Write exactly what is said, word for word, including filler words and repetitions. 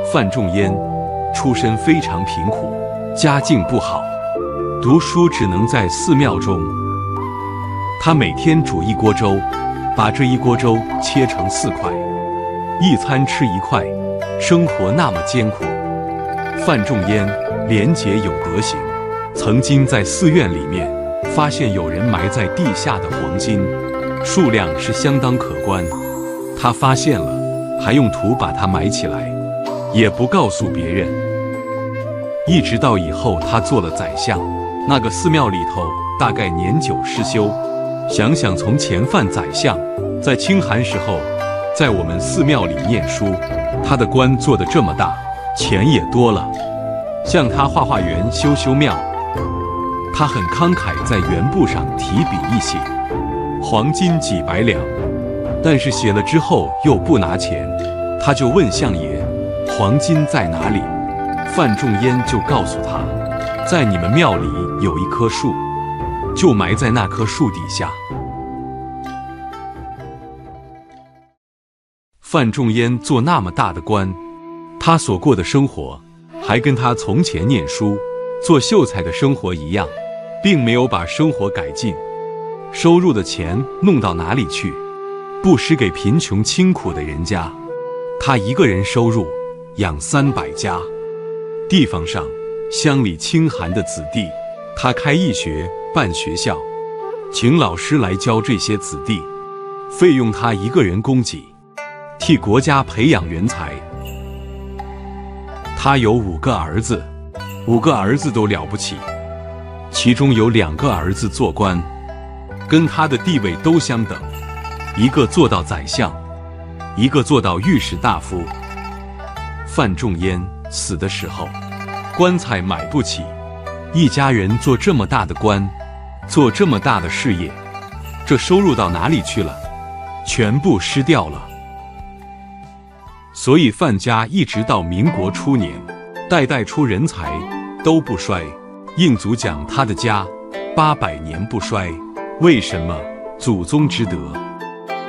范仲淹出身非常贫苦，家境不好，读书只能在寺庙中。他每天煮一锅粥，把这一锅粥切成四块，一餐吃一块，生活那么艰苦。范仲淹廉洁有德行，曾经在寺院里面发现有人埋在地下的黄金，数量是相当可观。他发现了，还用土把它埋起来，也不告诉别人。一直到以后他做了宰相，那个寺庙里头大概年久失修。想想从前范宰相在清寒时候在我们寺庙里念书，他的官做得这么大，钱也多了，向他画画园修修庙，他很慷慨，在园布上提笔一写，黄金几百两，但是写了之后又不拿钱，他就问相爷黄金在哪里，范仲淹就告诉他，在你们庙里有一棵树，就埋在那棵树底下。范仲淹做那么大的官，他所过的生活还跟他从前念书做秀才的生活一样，并没有把生活改进。收入的钱弄到哪里去？布施给贫穷清苦的人家。他一个人收入养三百家。地方上乡里清寒的子弟，他开义学办学校，请老师来教这些子弟，费用他一个人供给，替国家培养人才。他有五个儿子，五个儿子都了不起，其中有两个儿子做官，跟他的地位都相等，一个做到宰相，一个做到御史大夫。范仲淹死的时候，棺材买不起，一家人做这么大的官，做这么大的事业，这收入到哪里去了？全部失掉了。所以范家一直到民国初年，代代出人才都不衰。应祖讲他的家八百年不衰，为什么？祖宗之德。